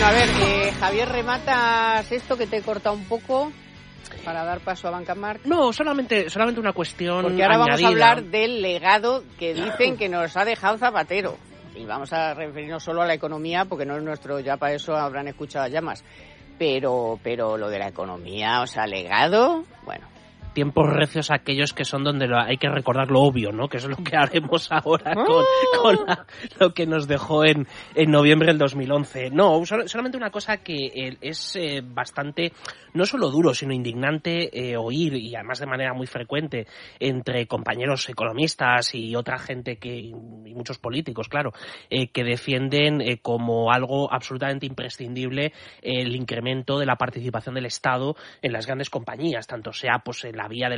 Bueno, a ver, Javier, ¿rematas esto que te he cortado un poco para dar paso a Bancamar? No, solamente una cuestión porque ahora añadida. Vamos a hablar del legado que dicen que nos ha dejado Zapatero. Y vamos a referirnos solo a la economía, porque no es nuestro, ya para eso habrán escuchado llamas. Pero lo de la economía, o sea, legado, bueno. Tiempos recios aquellos que son donde hay que recordar lo obvio, ¿no? Que eso es lo que haremos ahora con lo que nos dejó en noviembre del 2011. No, solamente una cosa que es bastante, no solo duro, sino indignante oír, y además de manera muy frecuente, entre compañeros economistas y otra gente y muchos políticos, claro, que defienden como algo absolutamente imprescindible el incremento de la participación del Estado en las grandes compañías, tanto sea pues en la vía de